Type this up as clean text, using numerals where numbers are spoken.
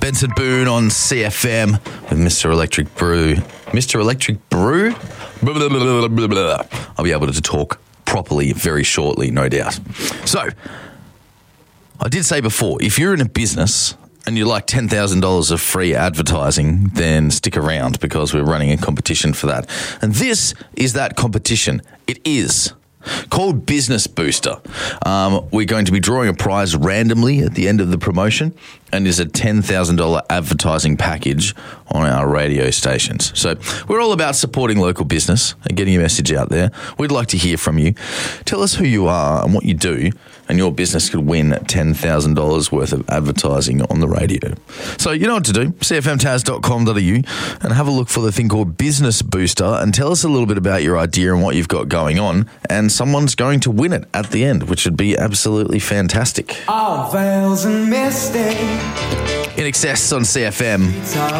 Benson Boone on CFM with Mr. Electric Brew. Mr. Electric Brew? Blah, blah, blah, blah, blah. I'll be able to talk properly very shortly, no doubt. So, I did say before, if you're in a business and you like $10,000 of free advertising, then stick around because we're running a competition for that. And this is that competition. It is called Business Booster. We're going to be drawing a prize randomly at the end of the promotion, and is a $10,000 advertising package on our radio stations. So we're all about supporting local business and getting your message out there. We'd like to hear from you. Tell us who you are and what you do, and your business could win $10,000 worth of advertising on the radio. So you know what to do, cfmtaz.com.au, and have a look for the thing called Business Booster, and tell us a little bit about your idea and what you've got going on, and someone's going to win it at the end, which would be absolutely fantastic. All veils and misty. In Excess on CFM.